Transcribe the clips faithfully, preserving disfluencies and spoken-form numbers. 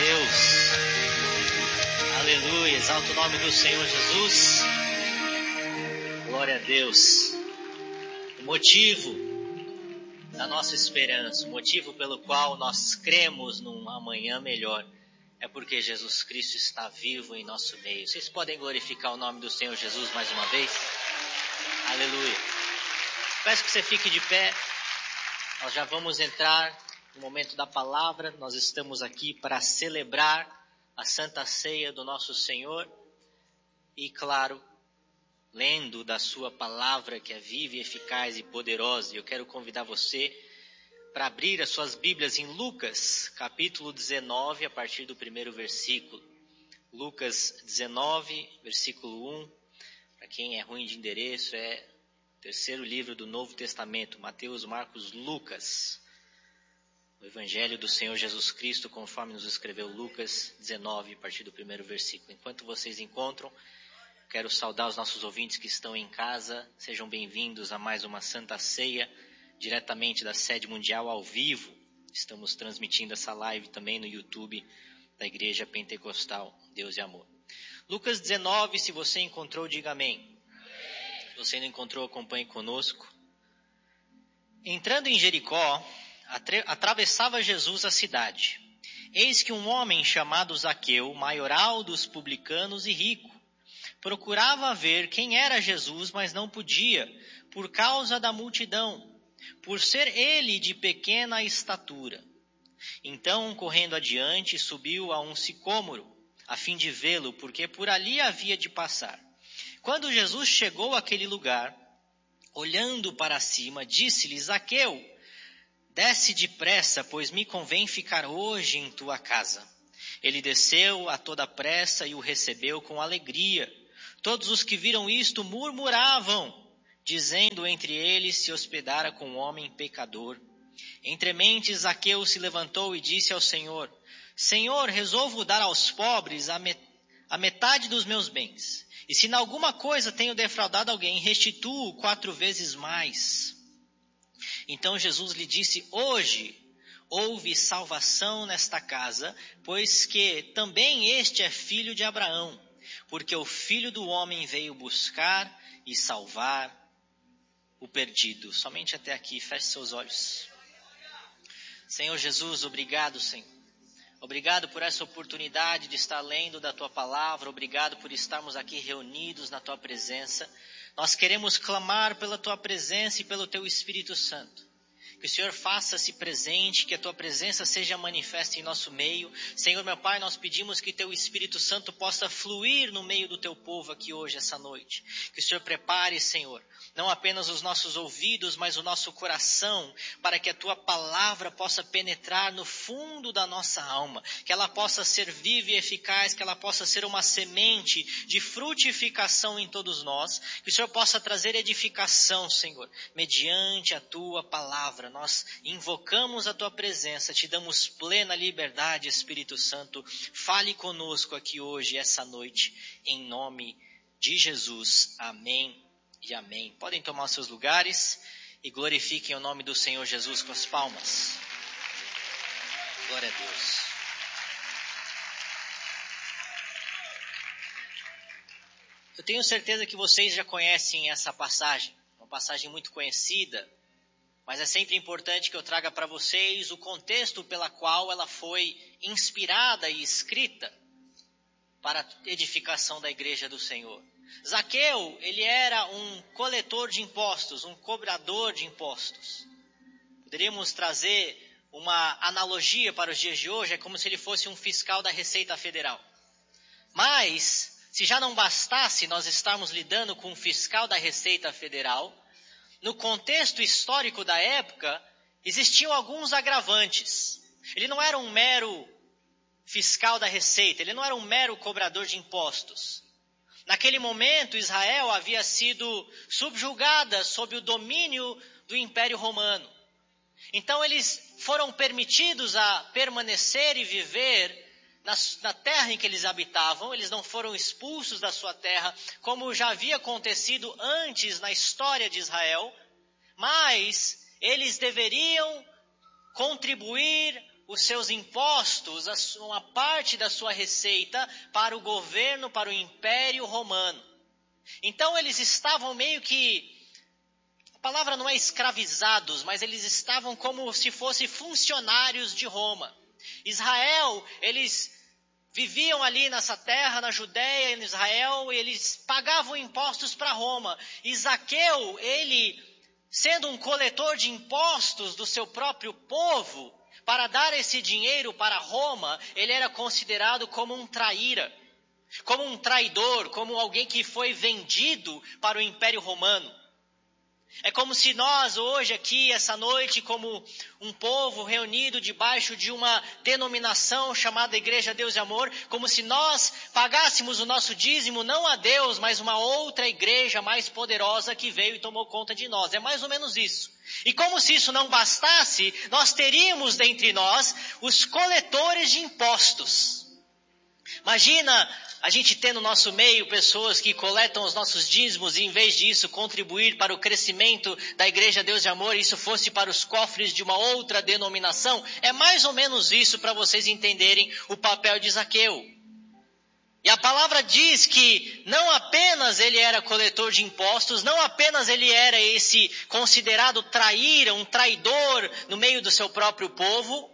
Deus. Aleluia. Exalta o nome do Senhor Jesus. Glória a Deus. O motivo da nossa esperança, o motivo pelo qual nós cremos num amanhã melhor, é porque Jesus Cristo está vivo em nosso meio. Vocês podem glorificar o nome do Senhor Jesus mais uma vez? Aleluia. Peço que você fique de pé. Nós já vamos entrar no momento da palavra. Nós estamos aqui para celebrar a Santa Ceia do nosso Senhor. E claro, lendo da sua palavra que é viva, eficaz e poderosa. E eu quero convidar você para abrir as suas Bíblias em Lucas, capítulo dezenove, a partir do primeiro versículo. Lucas dezenove, versículo um. Para quem é ruim de endereço, é o terceiro livro do Novo Testamento, Mateus, Marcos, Lucas. O Evangelho do Senhor Jesus Cristo, conforme nos escreveu Lucas dezenove, a partir do primeiro versículo. Enquanto vocês encontram, quero saudar os nossos ouvintes que estão em casa. Sejam bem-vindos a mais uma Santa Ceia, diretamente da sede mundial ao vivo. Estamos transmitindo essa live também no YouTube da Igreja Pentecostal Deus e Amor. Lucas dezenove, se você encontrou, diga amém. Amém. Se você não encontrou, acompanhe conosco. Entrando em Jericó, atravessava Jesus a cidade. Eis que um homem chamado Zaqueu, maioral dos publicanos e rico, procurava ver quem era Jesus, mas não podia, por causa da multidão, por ser ele de pequena estatura. Então, correndo adiante, subiu a um sicômoro, a fim de vê-lo, porque por ali havia de passar. Quando Jesus chegou àquele lugar, olhando para cima, disse-lhe: Zaqueu, desce depressa, pois me convém ficar hoje em tua casa. Ele desceu a toda pressa e o recebeu com alegria. Todos os que viram isto murmuravam, dizendo entre eles: se hospedara com um homem pecador. Entre mentes, Zaqueu se levantou e disse ao Senhor: Senhor, resolvo dar aos pobres a, met- a metade dos meus bens. E se em alguma coisa tenho defraudado alguém, restituo quatro vezes mais. Então Jesus lhe disse: hoje houve salvação nesta casa, pois que também este é filho de Abraão, porque o Filho do Homem veio buscar e salvar o perdido. Somente até aqui, feche seus olhos. Senhor Jesus, obrigado, Senhor. Obrigado por essa oportunidade de estar lendo da Tua Palavra. Obrigado por estarmos aqui reunidos na Tua presença. Nós queremos clamar pela Tua presença e pelo Teu Espírito Santo. Que o Senhor faça-se presente, que a Tua presença seja manifesta em nosso meio. Senhor, meu Pai, nós pedimos que Teu Espírito Santo possa fluir no meio do Teu povo aqui hoje, essa noite. Que o Senhor prepare, Senhor, não apenas os nossos ouvidos, mas o nosso coração, para que a Tua palavra possa penetrar no fundo da nossa alma, que ela possa ser viva e eficaz, que ela possa ser uma semente de frutificação em todos nós, que o Senhor possa trazer edificação, Senhor, mediante a Tua palavra. Nós invocamos a Tua presença, te damos plena liberdade, Espírito Santo. Fale conosco aqui hoje, essa noite, em nome de Jesus. Amém. E amém. Podem tomar os seus lugares e glorifiquem o nome do Senhor Jesus com as palmas. Glória a Deus. Eu tenho certeza que vocês já conhecem essa passagem, uma passagem muito conhecida, mas é sempre importante que eu traga para vocês o contexto pela qual ela foi inspirada e escrita para a edificação da igreja do Senhor. Zaqueu, ele era um coletor de impostos, um cobrador de impostos. Poderíamos trazer uma analogia para os dias de hoje, é como se ele fosse um fiscal da Receita Federal. Mas, se já não bastasse nós estarmos lidando com um fiscal da Receita Federal, no contexto histórico da época, existiam alguns agravantes. Ele não era um mero fiscal da Receita, ele não era um mero cobrador de impostos. Naquele momento, Israel havia sido subjugada sob o domínio do Império Romano. Então, eles foram permitidos a permanecer e viver na, na terra em que eles habitavam. Eles não foram expulsos da sua terra, como já havia acontecido antes na história de Israel. Mas eles deveriam contribuir os seus impostos, uma parte da sua receita para o governo, para o Império Romano. Então eles estavam meio que, a palavra não é escravizados, mas eles estavam como se fossem funcionários de Roma. Israel, eles viviam ali nessa terra, na Judéia, em Israel, e eles pagavam impostos para Roma. E Zaqueu, ele, sendo um coletor de impostos do seu próprio povo, para dar esse dinheiro para Roma, ele era considerado como um traíra, como um traidor, como alguém que foi vendido para o Império Romano. É como se nós hoje aqui, essa noite, como um povo reunido debaixo de uma denominação chamada Igreja Deus e Amor, como se nós pagássemos o nosso dízimo não a Deus, mas uma outra igreja mais poderosa que veio e tomou conta de nós. É mais ou menos isso. E como se isso não bastasse, nós teríamos dentre nós os coletores de impostos. Imagina a gente ter no nosso meio pessoas que coletam os nossos dízimos e em vez disso contribuir para o crescimento da Igreja Deus de Amor, isso fosse para os cofres de uma outra denominação. É mais ou menos isso para vocês entenderem o papel de Zaqueu. E a palavra diz que não apenas ele era coletor de impostos, não apenas ele era esse considerado traíra, um traidor no meio do seu próprio povo,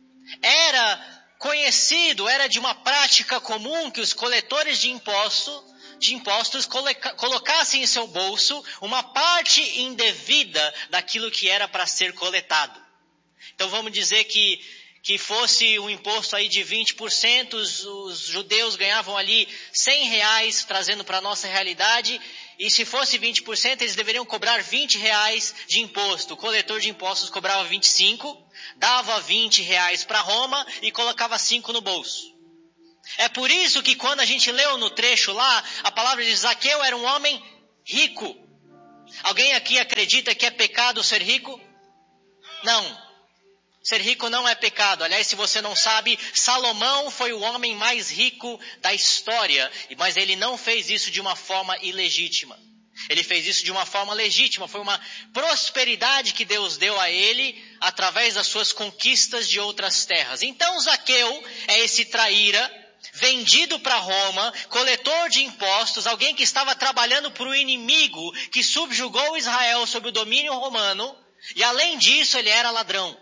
era conhecido, era de uma prática comum que os coletores de impostos, de impostos coloca, colocassem em seu bolso uma parte indevida daquilo que era para ser coletado. Então vamos dizer que, que fosse um imposto aí de vinte por cento, os, os judeus ganhavam ali cem reais, trazendo para a nossa realidade, e se fosse vinte por cento, eles deveriam cobrar vinte reais de imposto. O coletor de impostos cobrava vinte e cinco, dava vinte reais para Roma e colocava cinco no bolso. É por isso que quando a gente leu no trecho lá, a palavra de Zaqueu era um homem rico. Alguém aqui acredita que é pecado ser rico? Não. Ser rico não é pecado. Aliás, se você não sabe, Salomão foi o homem mais rico da história, mas ele não fez isso de uma forma ilegítima. Ele fez isso de uma forma legítima. Foi uma prosperidade que Deus deu a ele através das suas conquistas de outras terras. Então Zaqueu é esse traíra, vendido para Roma, coletor de impostos, alguém que estava trabalhando para o inimigo que subjugou Israel sob o domínio romano, e além disso ele era ladrão.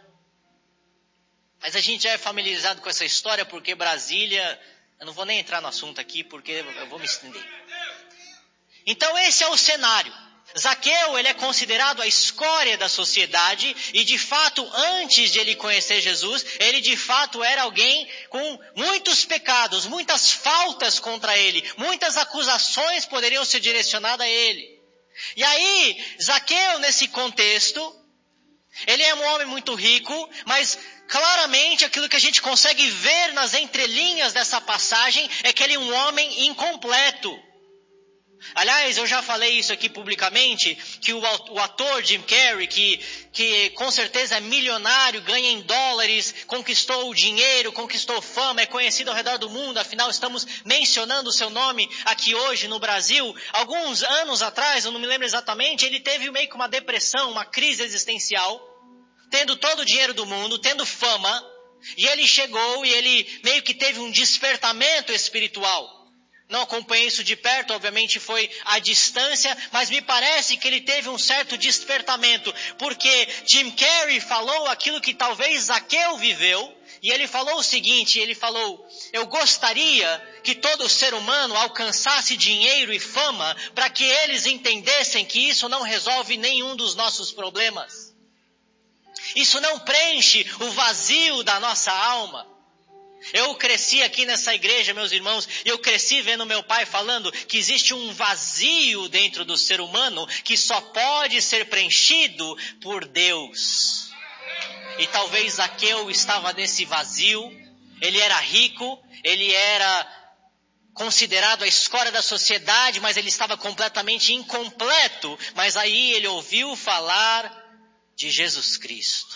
Mas a gente já é familiarizado com essa história porque Brasília, eu não vou nem entrar no assunto aqui porque eu vou me estender. Então esse é o cenário. Zaqueu, ele é considerado a escória da sociedade e de fato, antes de ele conhecer Jesus, ele de fato era alguém com muitos pecados, muitas faltas contra ele, muitas acusações poderiam ser direcionadas a ele. E aí, Zaqueu nesse contexto, ele é um homem muito rico, mas claramente aquilo que a gente consegue ver nas entrelinhas dessa passagem é que ele é um homem incompleto. Aliás, eu já falei isso aqui publicamente, que o, o ator Jim Carrey, que, que com certeza é milionário, ganha em dólares, conquistou o dinheiro, conquistou fama, é conhecido ao redor do mundo, afinal estamos mencionando o seu nome aqui hoje no Brasil. Alguns anos atrás, eu não me lembro exatamente, ele teve meio que uma depressão, uma crise existencial, tendo todo o dinheiro do mundo, tendo fama, e ele chegou e ele meio que teve um despertamento espiritual. Não acompanhei isso de perto, obviamente foi à distância, mas me parece que ele teve um certo despertamento, porque Jim Carrey falou aquilo que talvez Zaqueu viveu, e ele falou o seguinte, ele falou, eu gostaria que todo ser humano alcançasse dinheiro e fama, para que eles entendessem que isso não resolve nenhum dos nossos problemas. Isso não preenche o vazio da nossa alma. Eu cresci aqui nessa igreja, meus irmãos, e eu cresci vendo meu pai falando que existe um vazio dentro do ser humano que só pode ser preenchido por Deus. E talvez Zaqueu estava nesse vazio, ele era rico, ele era considerado a escória da sociedade, mas ele estava completamente incompleto. Mas aí ele ouviu falar de Jesus Cristo,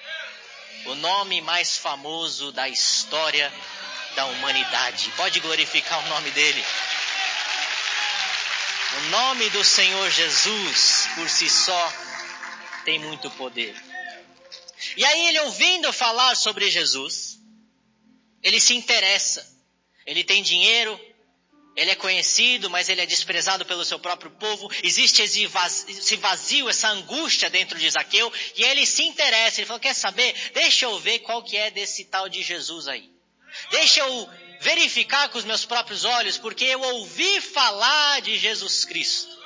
o nome mais famoso da história da humanidade. Pode glorificar o nome dele. O nome do Senhor Jesus, por si só, tem muito poder. E aí ele, ouvindo falar sobre Jesus, ele se interessa. Ele tem dinheiro, ele é conhecido, mas ele é desprezado pelo seu próprio povo. Existe esse vazio, essa angústia dentro de Zaqueu, e ele se interessa. Ele falou, quer saber? Deixa eu ver qual que é desse tal de Jesus aí. Deixa eu verificar com os meus próprios olhos, porque eu ouvi falar de Jesus Cristo.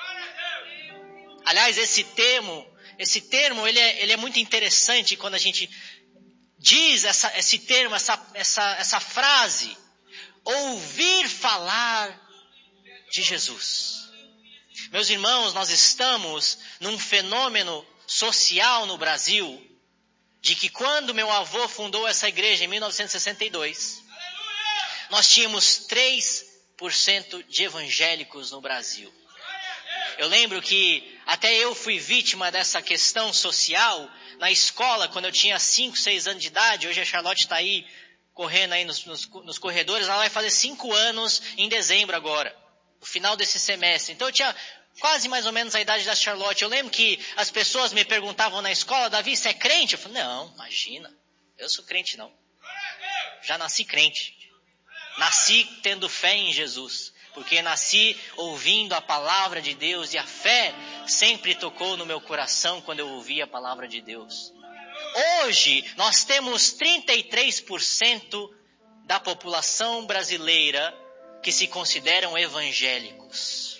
Aliás, esse termo, esse termo ele é, ele é muito interessante quando a gente diz essa, esse termo, essa, essa, essa frase. Ouvir falar de Jesus. Meus irmãos, nós estamos num fenômeno social no Brasil, de que quando meu avô fundou essa igreja em mil novecentos e sessenta e dois, nós tínhamos três por cento de evangélicos no Brasil. Eu lembro que até eu fui vítima dessa questão social na escola, quando eu tinha cinco, seis anos de idade. Hoje a Charlotte está aí, correndo aí nos, nos, nos corredores. Ela vai fazer cinco anos em dezembro agora, no final desse semestre. Então eu tinha quase mais ou menos a idade da Charlotte. Eu lembro que as pessoas me perguntavam na escola, Davi, você é crente? Eu falei, não, imagina, eu sou crente não. Já nasci crente. Nasci tendo fé em Jesus, porque nasci ouvindo a palavra de Deus, e a fé sempre tocou no meu coração quando eu ouvi a palavra de Deus. Hoje, nós temos trinta e três por cento da população brasileira que se consideram evangélicos.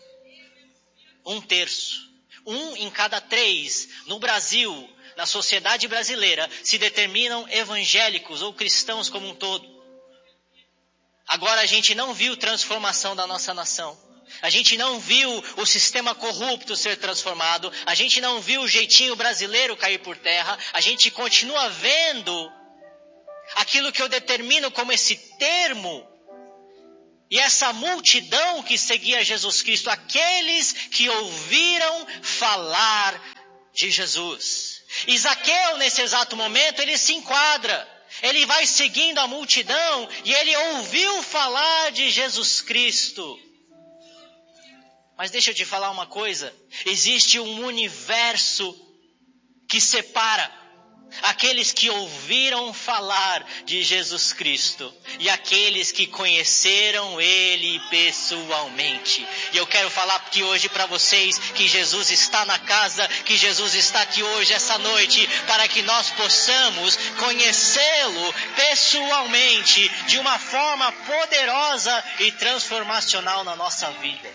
Um terço, um em cada três no Brasil, na sociedade brasileira, se determinam evangélicos ou cristãos como um todo. Agora, a gente não viu transformação da nossa nação. A gente não viu o sistema corrupto ser transformado. A gente não viu o jeitinho brasileiro cair por terra. A gente continua vendo aquilo que eu determino como esse termo. E essa multidão que seguia Jesus Cristo. Aqueles que ouviram falar de Jesus. E Zaqueu, nesse exato momento, ele se enquadra. Ele vai seguindo a multidão e ele ouviu falar de Jesus Cristo. Mas deixa eu te falar uma coisa. Existe um universo que separa aqueles que ouviram falar de Jesus Cristo e aqueles que conheceram Ele pessoalmente. E eu quero falar aqui hoje para vocês que Jesus está na casa, que Jesus está aqui hoje, essa noite, para que nós possamos conhecê-lo pessoalmente de uma forma poderosa e transformacional na nossa vida.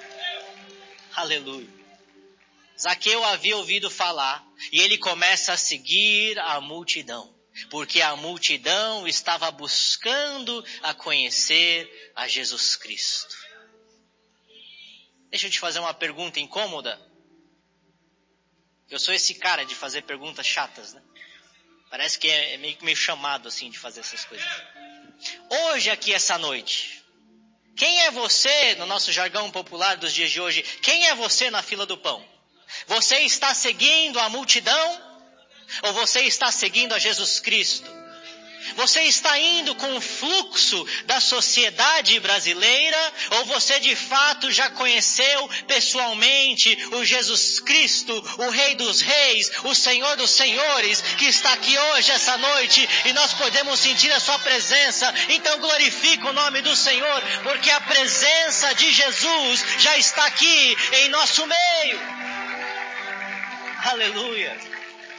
Aleluia. Zaqueu havia ouvido falar e ele começa a seguir a multidão, porque a multidão estava buscando a conhecer a Jesus Cristo. Deixa eu te fazer uma pergunta incômoda. Eu sou esse cara de fazer perguntas chatas, né? Parece que é meio, meio chamado assim de fazer essas coisas. Hoje aqui essa noite, quem é você, no nosso jargão popular dos dias de hoje, quem é você na fila do pão? Você está seguindo a multidão ou você está seguindo a Jesus Cristo? Você está indo com o fluxo da sociedade brasileira ou você de fato já conheceu pessoalmente o Jesus Cristo, o Rei dos Reis, o Senhor dos Senhores, que está aqui hoje, essa noite, e nós podemos sentir a sua presença? Então glorifica o nome do Senhor, porque a presença de Jesus já está aqui em nosso meio. Aleluia.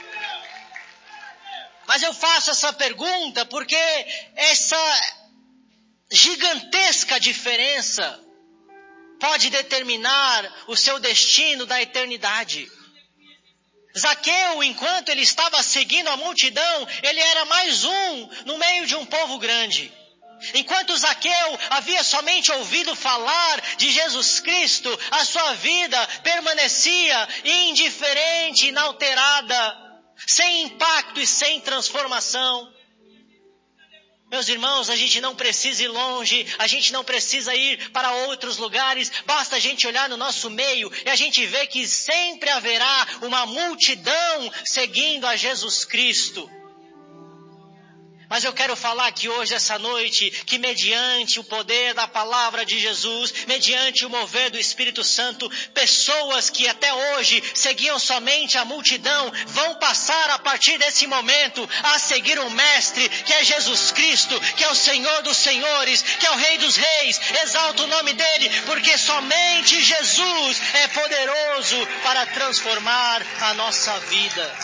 Mas eu faço essa pergunta porque essa gigantesca diferença pode determinar o seu destino da eternidade. Zaqueu, enquanto ele estava seguindo a multidão, ele era mais um no meio de um povo grande. Enquanto Zaqueu havia somente ouvido falar de Jesus Cristo, a sua vida permanecia indiferente, inalterada, sem impacto e sem transformação. Meus irmãos, a gente não precisa ir longe, a gente não precisa ir para outros lugares, basta a gente olhar no nosso meio e a gente vê que sempre haverá uma multidão seguindo a Jesus Cristo. Mas eu quero falar aqui hoje, essa noite, que mediante o poder da palavra de Jesus, mediante o mover do Espírito Santo, pessoas que até hoje seguiam somente a multidão, vão passar a partir desse momento a seguir o Mestre, que é Jesus Cristo, que é o Senhor dos Senhores, que é o Rei dos Reis. Exalta o nome dele, porque somente Jesus é poderoso para transformar a nossa vida.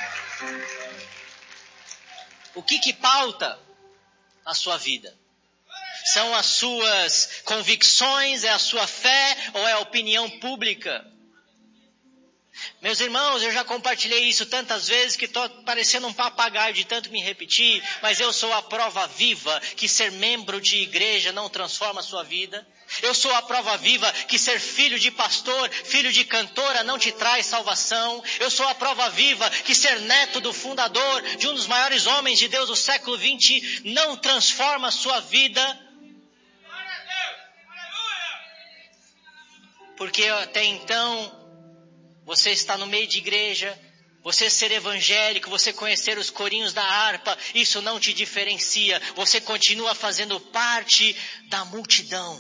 O que que pauta a sua vida? São as suas convicções, é a sua fé ou é a opinião pública? Meus irmãos, eu já compartilhei isso tantas vezes que estou parecendo um papagaio de tanto me repetir, mas eu sou a prova viva que ser membro de igreja não transforma a sua vida. Eu sou a prova viva que ser filho de pastor, filho de cantora não te traz salvação. Eu sou a prova viva que ser neto do fundador de um dos maiores homens de Deus do século vinte não transforma a sua vida. Porque até então você está no meio de igreja, você ser evangélico, você conhecer os corinhos da harpa, isso não te diferencia. Você continua fazendo parte da multidão.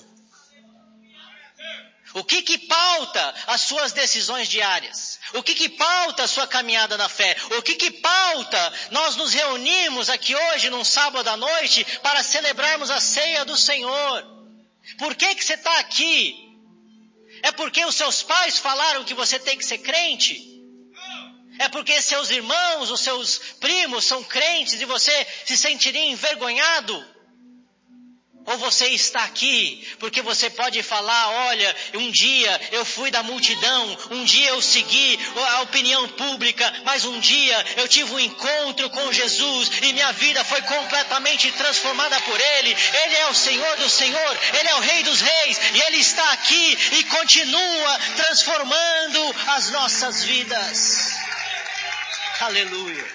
O que que pauta as suas decisões diárias? O que que pauta a sua caminhada na fé? O que que pauta nós nos reunimos aqui hoje, num sábado à noite, para celebrarmos a ceia do Senhor? Por que que você está aqui? É porque os seus pais falaram que você tem que ser crente? É porque seus irmãos, os seus primos são crentes e você se sentiria envergonhado? Ou você está aqui porque você pode falar, olha, um dia eu fui da multidão, um dia eu segui a opinião pública, mas um dia eu tive um encontro com Jesus e minha vida foi completamente transformada por Ele. Ele é o Senhor do Senhor, Ele é o Rei dos Reis e Ele está aqui e continua transformando as nossas vidas. Aleluia.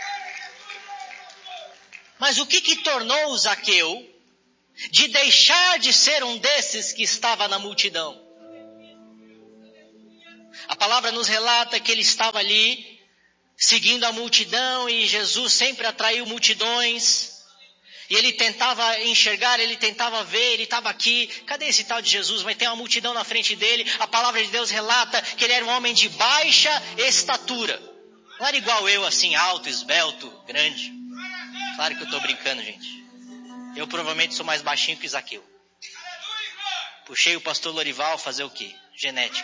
Mas o que que tornou Zaqueu de deixar de ser um desses que estava na multidão? A palavra nos relata que ele estava ali, seguindo a multidão, e Jesus sempre atraiu multidões, e ele tentava enxergar, ele tentava ver, ele estava aqui, cadê esse tal de Jesus? Mas tem uma multidão na frente dele. A palavra de Deus relata que ele era um homem de baixa estatura, não era igual eu, assim, alto, esbelto, grande. Claro que eu estou brincando, gente. Eu provavelmente sou mais baixinho que Zaqueu. Puxei o pastor Lorival fazer o quê? Genética.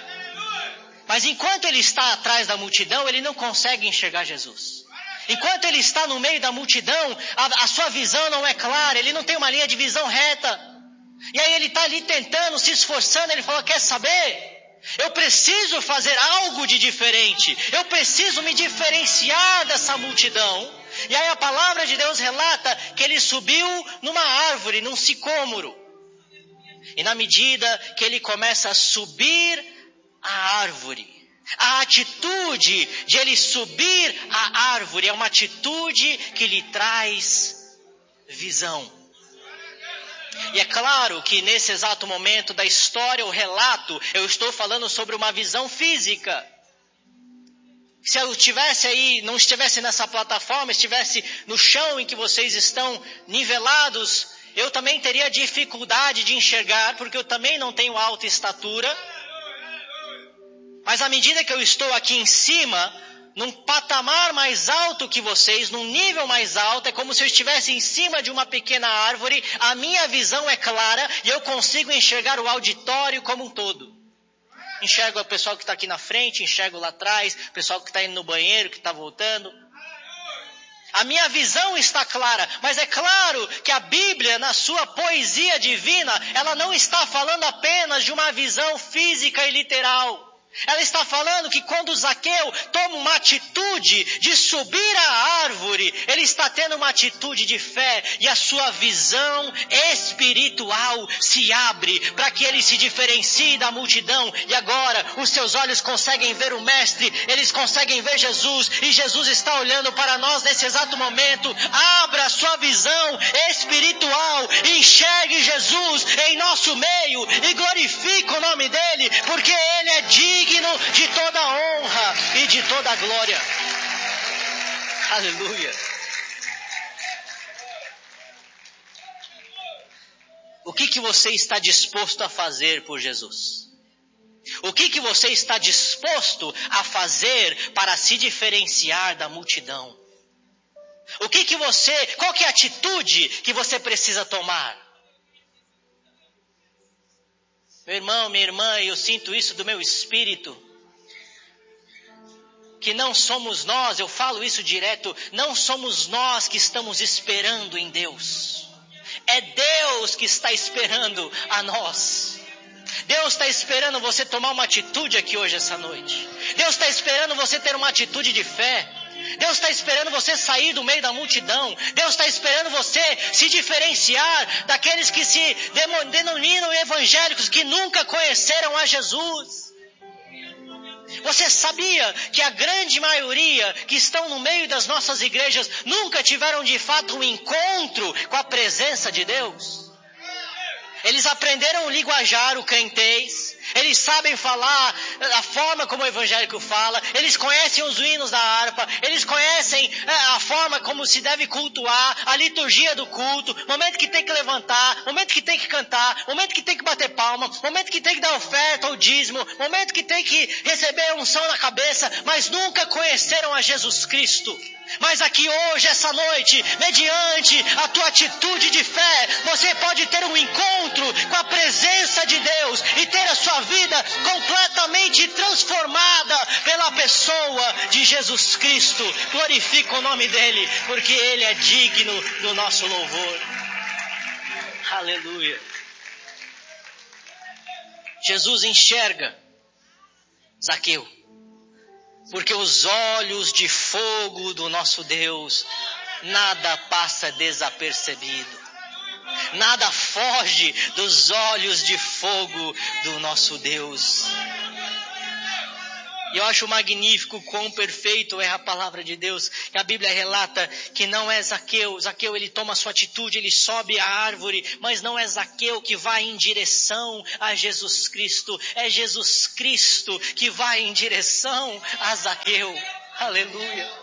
Mas enquanto ele está atrás da multidão, ele não consegue enxergar Jesus. Enquanto ele está no meio da multidão, a, a sua visão não é clara, ele não tem uma linha de visão reta. E aí ele está ali tentando, se esforçando, ele fala, quer saber? Eu preciso fazer algo de diferente. Eu preciso me diferenciar dessa multidão. E aí a palavra de Deus relata que ele subiu numa árvore, num sicômoro. E na medida que ele começa a subir a árvore, a atitude de ele subir a árvore é uma atitude que lhe traz visão. E é claro que nesse exato momento da história, o relato, eu estou falando sobre uma visão física. Se eu estivesse aí, não estivesse nessa plataforma, estivesse no chão em que vocês estão nivelados, eu também teria dificuldade de enxergar, porque eu também não tenho alta estatura. Mas à medida que eu estou aqui em cima, num patamar mais alto que vocês, num nível mais alto, é como se eu estivesse em cima de uma pequena árvore, a minha visão é clara e eu consigo enxergar o auditório como um todo. Enxergo o pessoal que está aqui na frente, enxergo lá atrás, o pessoal que está indo no banheiro, que está voltando. A minha visão está clara, mas é claro que a Bíblia, na sua poesia divina, ela não está falando apenas de uma visão física e literal. Ela está falando que quando Zaqueu toma uma atitude de subir a árvore, ele está tendo uma atitude de fé e a sua visão espiritual se abre para que ele se diferencie da multidão. E agora os seus olhos conseguem ver o Mestre, eles conseguem ver Jesus e Jesus está olhando para nós nesse exato momento. Abra a sua visão espiritual e enxergue Jesus em nosso meio e glorifique o nome dele, porque ele é digno de toda a honra e de toda a glória. Aleluia. O que que você está disposto a fazer por Jesus? O que que você está disposto a fazer para se diferenciar da multidão? O que que você, qual que é a atitude que você precisa tomar? Meu irmão, minha irmã, eu sinto isso do meu espírito. Que não somos nós, eu falo isso direto, não somos nós que estamos esperando em Deus. É Deus que está esperando a nós. Deus está esperando você tomar uma atitude aqui hoje, essa noite. Deus está esperando você ter uma atitude de fé. Deus está esperando você sair do meio da multidão. Deus está esperando você se diferenciar daqueles que se denominam evangélicos, que nunca conheceram a Jesus. Você sabia que a grande maioria que estão no meio das nossas igrejas nunca tiveram de fato um encontro com a presença de Deus? Eles aprenderam o linguajar, o crentez. Eles sabem falar a forma como o evangélico fala. Eles conhecem os hinos da harpa. Eles conhecem a forma como se deve cultuar, a liturgia do culto. Momento que tem que levantar, momento que tem que cantar, momento que tem que bater palma, momento que tem que dar oferta ou dízimo, momento que tem que receber a unção na cabeça. Mas nunca conheceram a Jesus Cristo. Mas aqui hoje, essa noite, mediante a tua atitude de fé, você pode ter um encontro com a presença de Deus e ter a sua vida completamente transformada pela pessoa de Jesus Cristo. Glorifica o nome dele, porque ele é digno do nosso louvor. Aleluia. Jesus enxerga Zaqueu, porque os olhos de fogo do nosso Deus, nada passa desapercebido. Nada foge dos olhos de fogo do nosso Deus. E eu acho magnífico quão perfeito é a palavra de Deus. Que a Bíblia relata que não é Zaqueu. Zaqueu, ele toma sua atitude, ele sobe a árvore. Mas não é Zaqueu que vai em direção a Jesus Cristo. É Jesus Cristo que vai em direção a Zaqueu. Aleluia.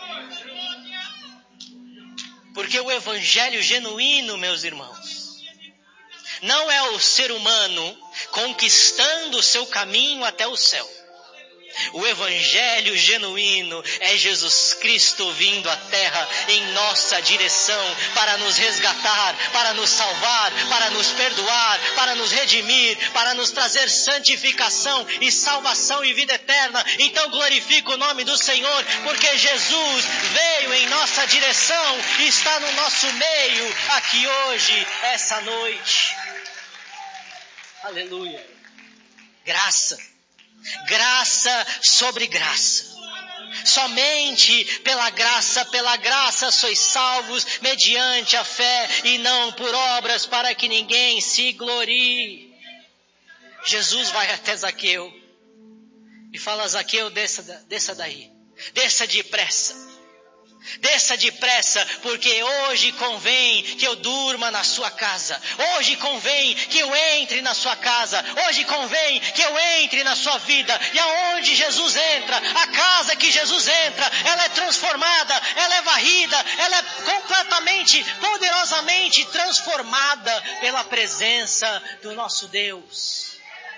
Porque o evangelho genuíno, meus irmãos, não é o ser humano conquistando o seu caminho até o céu. O evangelho genuíno é Jesus Cristo vindo à terra em nossa direção para nos resgatar, para nos salvar, para nos perdoar, para nos redimir, para nos trazer santificação e salvação e vida eterna. Então glorifica o nome do Senhor, porque Jesus veio em nossa direção e está no nosso meio aqui hoje, essa noite. Aleluia. Graça. Graça sobre graça. Somente pela graça, pela graça sois salvos mediante a fé e não por obras, para que ninguém se glorie. Jesus vai até Zaqueu e fala: Zaqueu, desça, desça daí, desça depressa. Desça depressa, porque hoje convém que eu durma na sua casa. Hoje convém que eu entre na sua casa. Hoje convém que eu entre na sua vida. E aonde Jesus entra, a casa que Jesus entra, ela é transformada, ela é varrida, ela é completamente, poderosamente transformada pela presença do nosso Deus.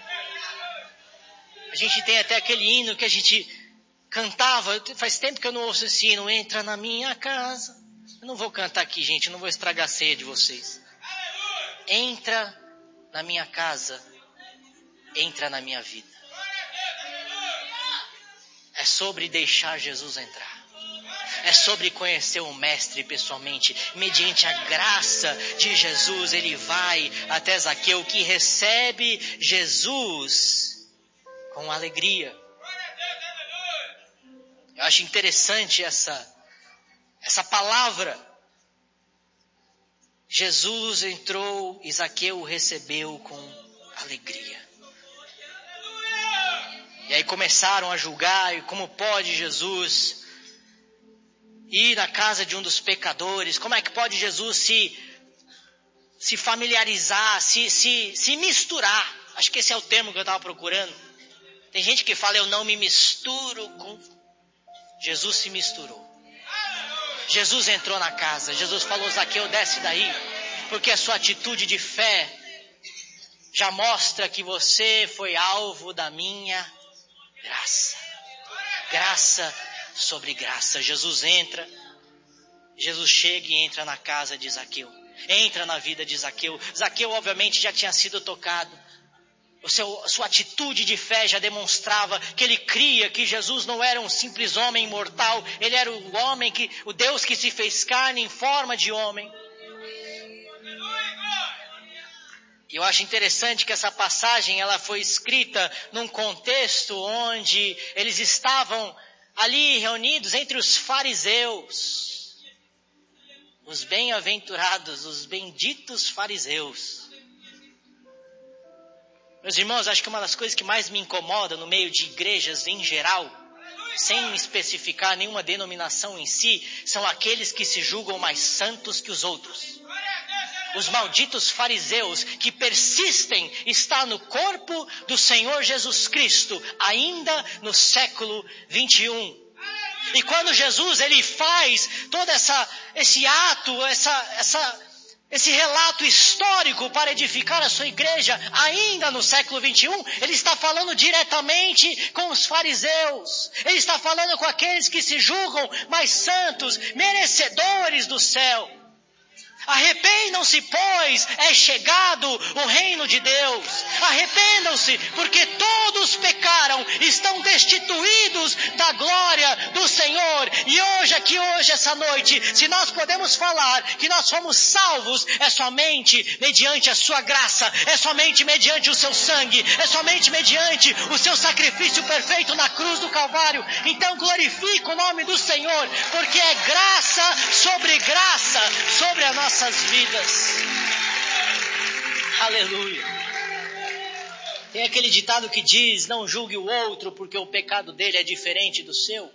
A gente tem até aquele hino que a gente cantava, faz tempo que eu não ouço esse hino, entra na minha casa. Eu não vou cantar aqui, gente, eu não vou estragar a ceia de vocês. Entra na minha casa, entra na minha vida. É sobre deixar Jesus entrar. É sobre conhecer o Mestre pessoalmente. Mediante a graça de Jesus, ele vai até Zaqueu, que recebe Jesus com alegria. Eu acho interessante essa, essa palavra. Jesus entrou e Zaqueu o recebeu com alegria. E aí começaram a julgar, e como pode Jesus ir na casa de um dos pecadores? Como é que pode Jesus se, se familiarizar, se, se, se misturar? Acho que esse é o termo que eu estava procurando. Tem gente que fala: eu não me misturo com... Jesus se misturou. Jesus entrou na casa. Jesus falou: Zaqueu, desce daí, porque a sua atitude de fé já mostra que você foi alvo da minha graça. Graça sobre graça. Jesus entra, Jesus chega e entra na casa de Zaqueu. Entra na vida de Zaqueu. Zaqueu obviamente já tinha sido tocado. O seu, a sua atitude de fé já demonstrava que ele cria que Jesus não era um simples homem mortal. Ele era o homem, que, o Deus que se fez carne em forma de homem. E eu acho interessante que essa passagem ela foi escrita num contexto onde eles estavam ali reunidos entre os fariseus. Os bem-aventurados, os benditos fariseus. Meus irmãos, acho que uma das coisas que mais me incomoda no meio de igrejas em geral, sem especificar nenhuma denominação em si, são aqueles que se julgam mais santos que os outros. Os malditos fariseus que persistem estar no corpo do Senhor Jesus Cristo, ainda no século vinte e um. E quando Jesus ele faz todo essa, esse ato, essa, essa, esse relato histórico para edificar a sua igreja, ainda no século vinte e um, ele está falando diretamente com os fariseus. Ele está falando com aqueles que se julgam mais santos, merecedores do céu. Arrependam-se, pois é chegado o reino de Deus. Arrependam-se, porque todos pecaram, estão destituídos da glória do Senhor. E hoje, aqui hoje, essa noite, se nós podemos falar que nós fomos salvos, é somente mediante a sua graça, é somente mediante o seu sangue, é somente mediante o seu sacrifício perfeito na cruz do Calvário. Então glorifica o nome do Senhor, porque é graça sobre graça sobre a nossa nossas vidas. Aleluia. Tem aquele ditado que diz: não julgue o outro porque o pecado dele é diferente do seu.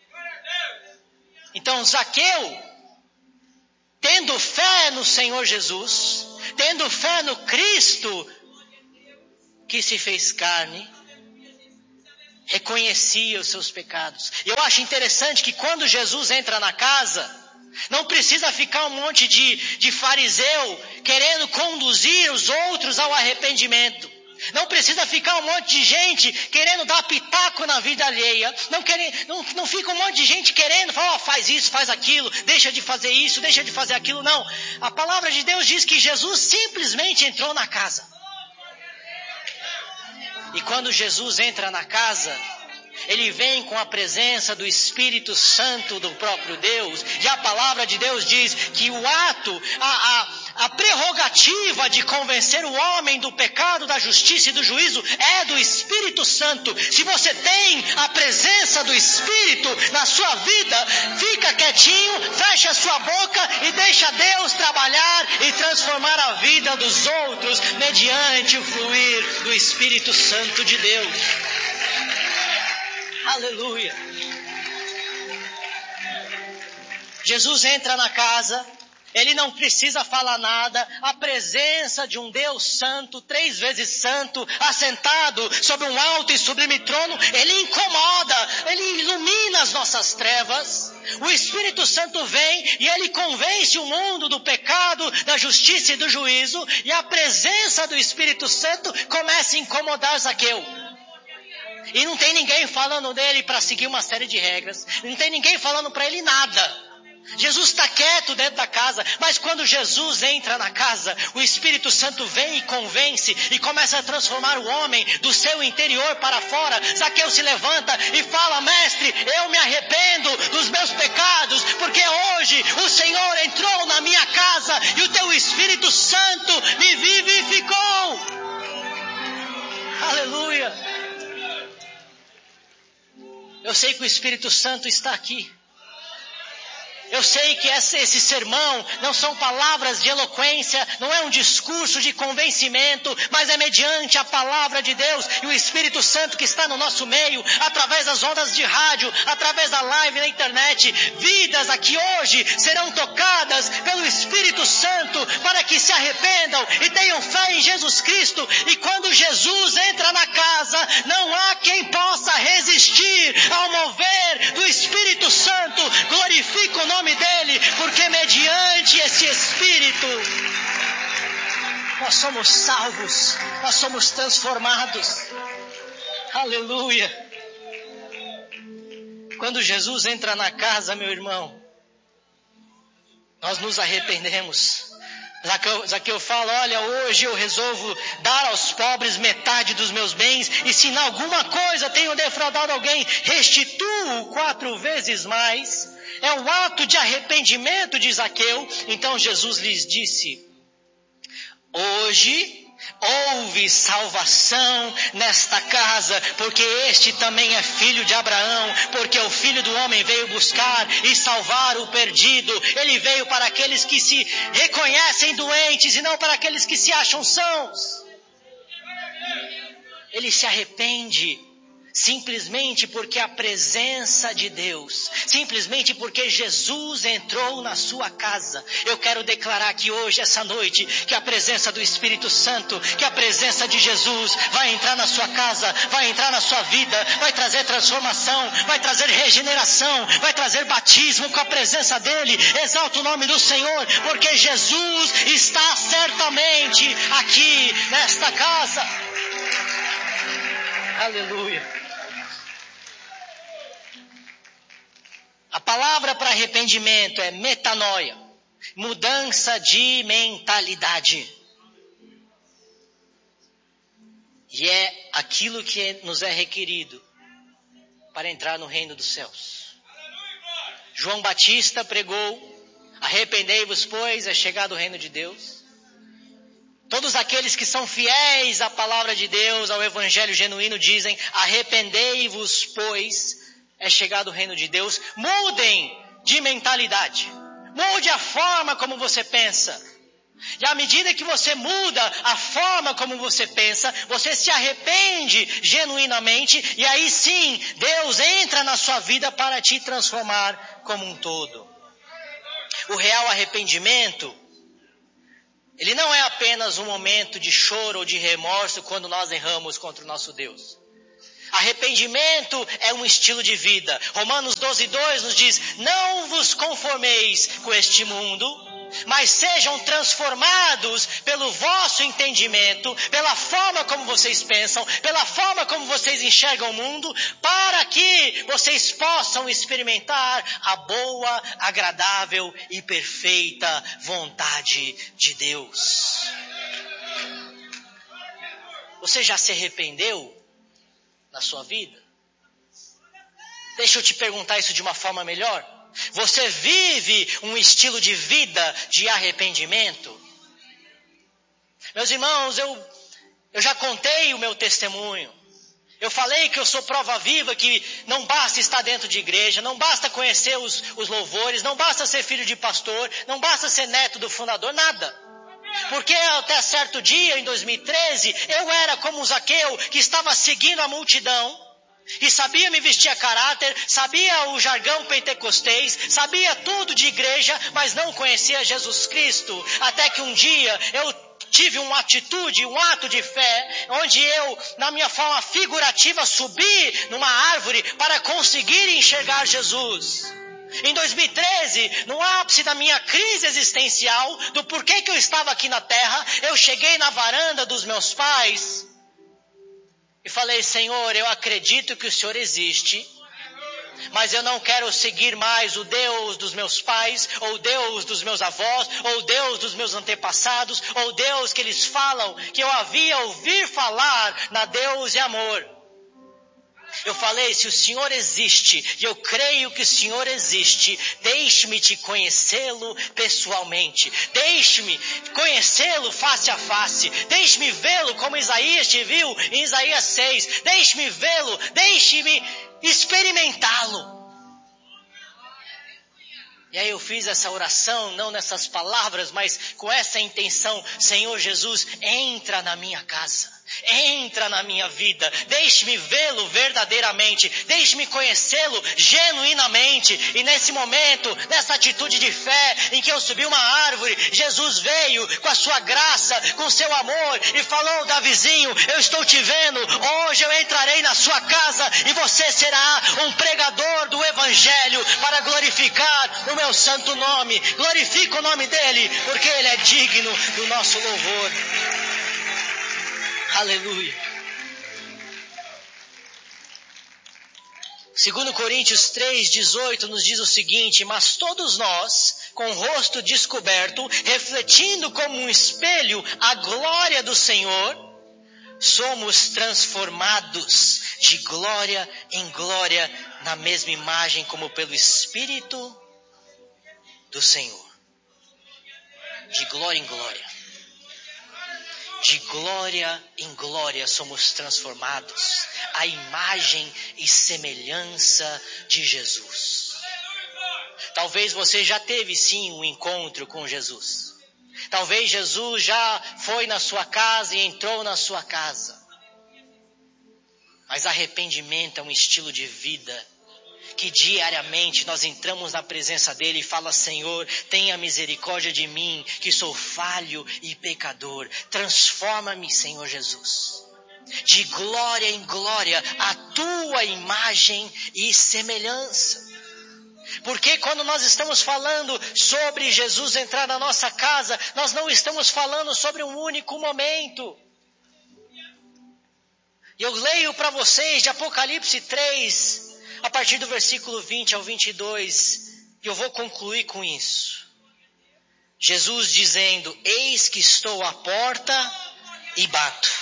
Então Zaqueu, tendo fé no Senhor Jesus, tendo fé no Cristo que se fez carne, reconhecia os seus pecados. E eu acho interessante que quando Jesus entra na casa, não precisa ficar um monte de, de fariseu querendo conduzir os outros ao arrependimento. Não precisa ficar um monte de gente querendo dar pitaco na vida alheia. Não, querendo, não, não fica um monte de gente querendo falar, oh, faz isso, faz aquilo, deixa de fazer isso, deixa de fazer aquilo. Não, a palavra de Deus diz que Jesus simplesmente entrou na casa. E quando Jesus entra na casa, ele vem com a presença do Espírito Santo do próprio Deus. E a palavra de Deus diz que o ato, a, a, a prerrogativa de convencer o homem do pecado, da justiça e do juízo é do Espírito Santo. Se você tem a presença do Espírito na sua vida, fica quietinho, fecha a sua boca e deixa Deus trabalhar e transformar a vida dos outros mediante o fluir do Espírito Santo de Deus. Aleluia. Jesus entra na casa, ele não precisa falar nada, a presença de um Deus santo, três vezes santo, assentado sobre um alto e sublime trono, ele incomoda, ele ilumina as nossas trevas. O Espírito Santo vem e ele convence o mundo do pecado, da justiça e do juízo, e a presença do Espírito Santo começa a incomodar Zaqueu. E não tem ninguém falando dele para seguir uma série de regras. Não tem ninguém falando para ele nada. Jesus está quieto dentro da casa. Mas quando Jesus entra na casa, o Espírito Santo vem e convence. E começa a transformar o homem do seu interior para fora. Zaqueu se levanta e fala: mestre, eu me arrependo dos meus pecados. Porque hoje o Senhor entrou na minha casa. E o teu Espírito Santo me vivificou. Aleluia. Eu sei que o Espírito Santo está aqui. Eu sei que esse, esse sermão não são palavras de eloquência, não é um discurso de convencimento, mas é mediante a palavra de Deus e o Espírito Santo que está no nosso meio, através das ondas de rádio, através da live na internet. Vidas aqui hoje serão tocadas pelo Espírito Santo para que se arrependam e tenham fé em Jesus Cristo. E quando Jesus entra na casa, não há quem possa resistir ao mover do Espírito Santo. Glorifica o nome dele, porque mediante esse Espírito, nós somos salvos, nós somos transformados. Aleluia. Quando Jesus entra na casa, meu irmão, nós nos arrependemos. Zaqueu, Zaqueu fala, olha, hoje eu resolvo dar aos pobres metade dos meus bens, e se em alguma coisa tenho defraudado alguém, restituo quatro vezes mais. É um ato de arrependimento de Zaqueu. Então Jesus lhes disse, hoje houve salvação nesta casa, porque este também é filho de Abraão, porque o Filho do Homem veio buscar e salvar o perdido. Ele veio para aqueles que se reconhecem doentes e não para aqueles que se acham sãos. Ele se arrepende simplesmente porque a presença de Deus, simplesmente porque Jesus entrou na sua casa. Eu quero declarar aqui hoje, essa noite, que a presença do Espírito Santo, que a presença de Jesus vai entrar na sua casa, vai entrar na sua vida, vai trazer transformação, vai trazer regeneração, vai trazer batismo com a presença dele. Exalta o nome do Senhor, porque Jesus está certamente aqui nesta casa. Aleluia. A palavra para arrependimento é metanoia, mudança de mentalidade. E é aquilo que nos é requerido para entrar no reino dos céus. João Batista pregou, arrependei-vos, pois é chegado o reino de Deus. Todos aqueles que são fiéis à palavra de Deus, ao evangelho genuíno, dizem, arrependei-vos, pois é chegado o reino de Deus. Mudem de mentalidade. Mude a forma como você pensa. E à medida que você muda a forma como você pensa, você se arrepende genuinamente. E aí sim, Deus entra na sua vida para te transformar como um todo. O real arrependimento, ele não é apenas um momento de choro ou de remorso quando nós erramos contra o nosso Deus. Arrependimento é um estilo de vida. Romanos doze, dois nos diz, não vos conformeis com este mundo, mas sejam transformados pelo vosso entendimento, pela forma como vocês pensam, pela forma como vocês enxergam o mundo, para que vocês possam experimentar a boa, agradável e perfeita vontade de Deus. Você já se arrependeu na sua vida? Deixa eu te perguntar isso de uma forma melhor. Você vive um estilo de vida de arrependimento? Meus irmãos, eu, eu já contei o meu testemunho. Eu falei que eu sou prova viva, que não basta estar dentro de igreja, não basta conhecer os, os louvores, não basta ser filho de pastor, não basta ser neto do fundador, nada. Porque até certo dia, em dois mil e treze, eu era como Zaqueu, que estava seguindo a multidão, e sabia me vestir a caráter, sabia o jargão pentecostês, sabia tudo de igreja, mas não conhecia Jesus Cristo. Até que um dia eu tive uma atitude, um ato de fé, onde eu, na minha forma figurativa, subi numa árvore para conseguir enxergar Jesus. Em dois mil e treze, no ápice da minha crise existencial, do porquê que eu estava aqui na terra, eu cheguei na varanda dos meus pais e falei, Senhor, eu acredito que o Senhor existe, mas eu não quero seguir mais o Deus dos meus pais, ou o Deus dos meus avós, ou o Deus dos meus antepassados, ou o Deus que eles falam, que eu havia ouvido falar na Deus e amor. Eu falei, se o Senhor existe, e eu creio que o Senhor existe, deixe-me te conhecê-lo pessoalmente, deixe-me conhecê-lo face a face, deixe-me vê-lo como Isaías te viu em Isaías seis, deixe-me vê-lo, deixe-me experimentá-lo. E aí eu fiz essa oração, não nessas palavras, mas com essa intenção, Senhor Jesus, entra na minha casa. Entra na minha vida, deixe-me vê-lo verdadeiramente, deixe-me conhecê-lo genuinamente. E nesse momento, nessa atitude de fé em que eu subi uma árvore, Jesus veio com a sua graça, com o seu amor e falou: Davizinho, eu estou te vendo, hoje eu entrarei na sua casa e você será um pregador do Evangelho para glorificar o meu santo nome. Glorifica o nome dele, porque ele é digno do nosso louvor. Aleluia. Segundo Coríntios três, dezoito nos diz o seguinte: mas todos nós, com o rosto descoberto, refletindo como um espelho a glória do Senhor, somos transformados de glória em glória na mesma imagem como pelo Espírito do Senhor. De glória em glória. De glória em glória somos transformados à imagem e semelhança de Jesus. Talvez você já teve sim um encontro com Jesus. Talvez Jesus já foi na sua casa e entrou na sua casa. Mas arrependimento é um estilo de vida que diariamente nós entramos na presença dele e fala: Senhor, tenha misericórdia de mim, que sou falho e pecador. Transforma-me, Senhor Jesus, de glória em glória, a tua imagem e semelhança. Porque quando nós estamos falando sobre Jesus entrar na nossa casa, nós não estamos falando sobre um único momento. E eu leio para vocês de Apocalipse três, a partir do versículo vinte ao vinte e dois, e eu vou concluir com isso. Jesus dizendo: eis que estou à porta e bato.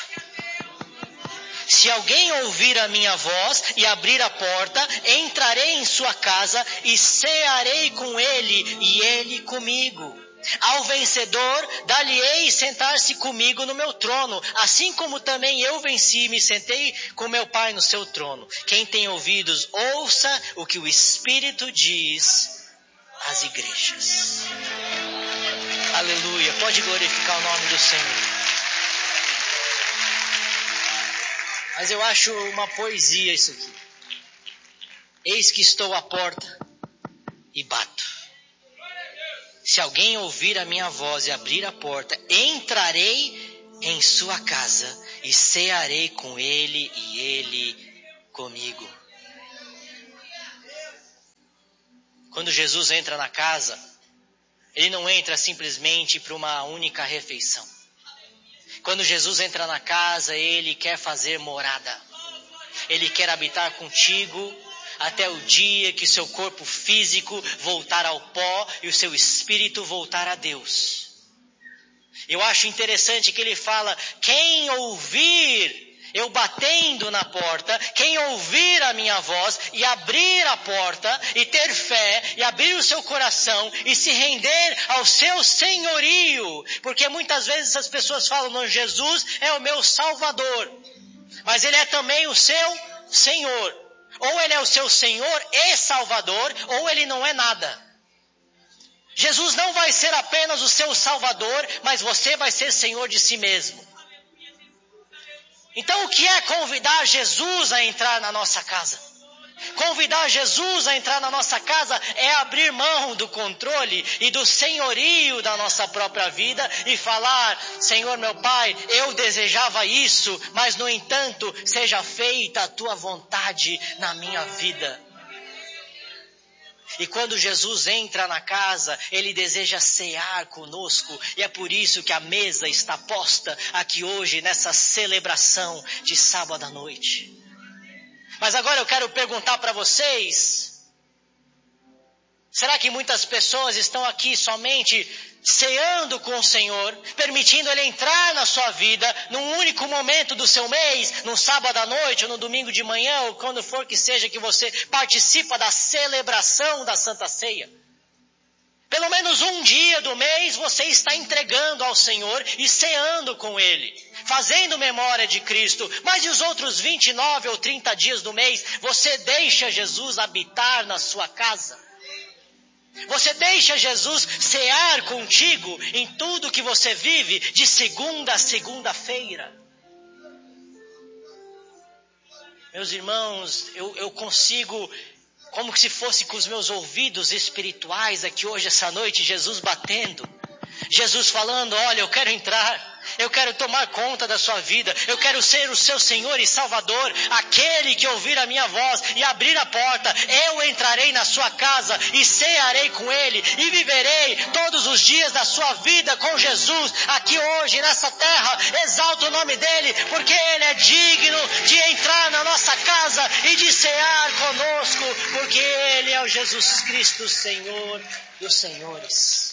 Se alguém ouvir a minha voz e abrir a porta, entrarei em sua casa e cearei com ele e ele comigo. Ao vencedor, dar-lhe-ei sentar-se comigo no meu trono, assim como também eu venci e me sentei com meu Pai no seu trono. Quem tem ouvidos, ouça o que o Espírito diz às igrejas. Aleluia, pode glorificar o nome do Senhor. Mas eu acho uma poesia isso aqui. Eis que estou à porta e bato. Se alguém ouvir a minha voz e abrir a porta, entrarei em sua casa e cearei com ele e ele comigo. Quando Jesus entra na casa, ele não entra simplesmente para uma única refeição. Quando Jesus entra na casa, ele quer fazer morada. Ele quer habitar contigo até o dia que seu corpo físico voltar ao pó e o seu espírito voltar a Deus. Eu acho interessante que ele fala: quem ouvir eu batendo na porta, quem ouvir a minha voz e abrir a porta e ter fé e abrir o seu coração e se render ao seu senhorio, porque muitas vezes as pessoas falam: não, Jesus é o meu Salvador, mas ele é também o seu Senhor. Ou ele é o seu Senhor e Salvador, ou ele não é nada. Jesus não vai ser apenas o seu Salvador, mas você vai ser Senhor de si mesmo. Então o que é convidar Jesus a entrar na nossa casa? Convidar Jesus a entrar na nossa casa é abrir mão do controle e do senhorio da nossa própria vida e falar: Senhor meu Pai, eu desejava isso, mas no entanto, seja feita a tua vontade na minha vida. E quando Jesus entra na casa, ele deseja cear conosco, e é por isso que a mesa está posta aqui hoje nessa celebração de sábado à noite. Mas agora eu quero perguntar para vocês: será que muitas pessoas estão aqui somente ceando com o Senhor, permitindo Ele entrar na sua vida num único momento do seu mês, num sábado à noite, ou no domingo de manhã, ou quando for que seja que você participa da celebração da Santa Ceia? Pelo menos um dia do mês você está entregando ao Senhor e ceando com Ele, fazendo memória de Cristo. Mas e os outros vinte e nove ou trinta dias do mês, você deixa Jesus habitar na sua casa? Você deixa Jesus cear contigo em tudo que você vive de segunda a segunda-feira? Meus irmãos, eu, eu consigo, como se fosse com os meus ouvidos espirituais aqui hoje, essa noite, Jesus batendo. Jesus falando, olha, eu quero entrar, eu quero tomar conta da sua vida, eu quero ser o seu Senhor e Salvador, aquele que ouvir a minha voz e abrir a porta, eu entrarei na sua casa e cearei com ele e viverei todos os dias da sua vida com Jesus, aqui hoje nessa terra. Exalta o nome dele, porque ele é digno de entrar na nossa casa e de cear conosco, porque ele é o Jesus Cristo, Senhor dos senhores.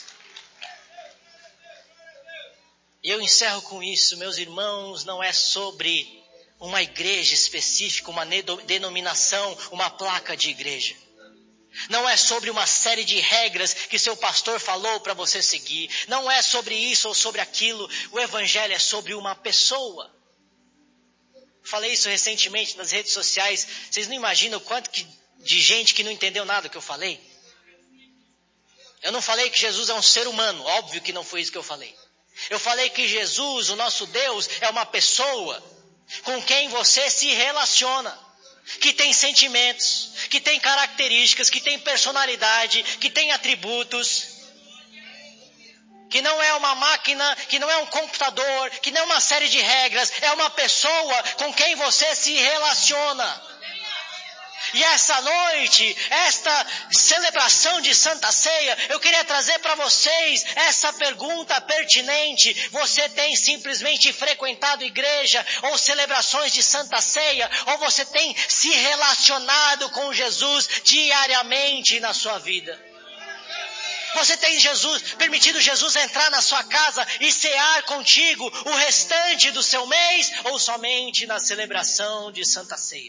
E eu encerro com isso, meus irmãos, não é sobre uma igreja específica, uma denominação, uma placa de igreja. Não é sobre uma série de regras que seu pastor falou para você seguir. Não é sobre isso ou sobre aquilo. O evangelho é sobre uma pessoa. Falei isso recentemente nas redes sociais. Vocês não imaginam o quanto que, de gente que não entendeu nada do que eu falei? Eu não falei que Jesus é um ser humano. Óbvio que não foi isso que eu falei. Eu falei que Jesus, o nosso Deus, é uma pessoa com quem você se relaciona, que tem sentimentos, que tem características, que tem personalidade, que tem atributos, que não é uma máquina, que não é um computador, que não é uma série de regras, é uma pessoa com quem você se relaciona. E essa noite, esta celebração de Santa Ceia, eu queria trazer para vocês essa pergunta pertinente. Você tem simplesmente frequentado igreja ou celebrações de Santa Ceia? Ou você tem se relacionado com Jesus diariamente na sua vida? Você tem Jesus, permitido Jesus entrar na sua casa e cear contigo o restante do seu mês? Ou somente na celebração de Santa Ceia?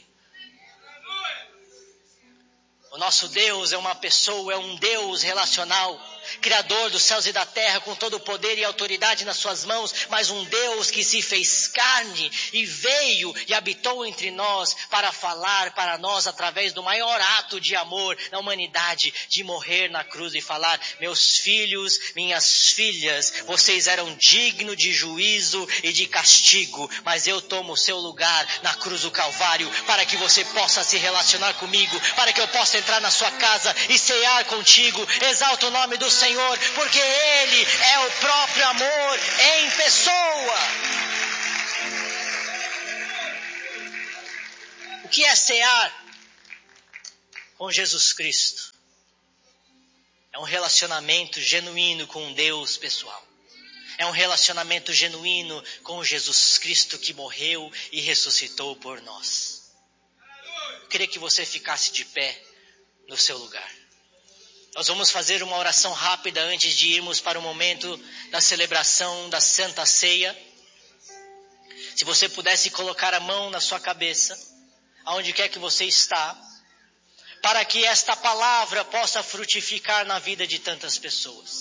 O nosso Deus é uma pessoa, é um Deus relacional, Criador dos céus e da terra, com todo o poder e autoridade nas suas mãos, mas um Deus que se fez carne e veio e habitou entre nós para falar para nós através do maior ato de amor na humanidade, de morrer na cruz e falar: meus filhos, minhas filhas, vocês eram dignos de juízo e de castigo, mas eu tomo o seu lugar na cruz do Calvário para que você possa se relacionar comigo, para que eu possa entrar na sua casa e cear contigo. Exalta o nome do Senhor, porque Ele é o próprio amor em pessoa. O que é cear com Jesus Cristo? É um relacionamento genuíno com um Deus pessoal. É um relacionamento genuíno com Jesus Cristo que morreu e ressuscitou por nós. Eu queria que você ficasse de pé no seu lugar. Nós vamos fazer uma oração rápida antes de irmos para o momento da celebração da Santa Ceia. Se você pudesse colocar a mão na sua cabeça, aonde quer que você está, para que esta palavra possa frutificar na vida de tantas pessoas.